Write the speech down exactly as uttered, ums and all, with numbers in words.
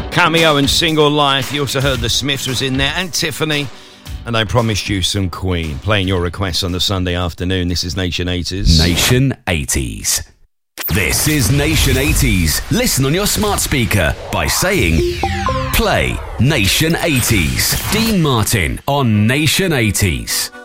Cameo and Single Life. You also heard the Smiths was in there, and Tiffany. And I promised you some Queen. Playing your requests on the Sunday afternoon. This is Nation eighties. Nation eighties. This is Nation eighties. Listen on your smart speaker by saying, play Nation eighties. Dean Martin on Nation eighties.